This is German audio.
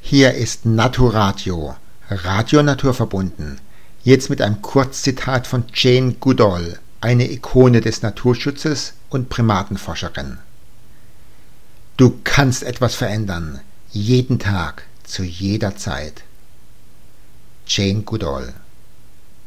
Hier ist Naturadio, Radio naturverbunden. Jetzt mit einem Kurzzitat von Jane Goodall, eine Ikone des Naturschutzes und Primatenforscherin. Du kannst etwas verändern, jeden Tag, zu jeder Zeit. Jane Goodall.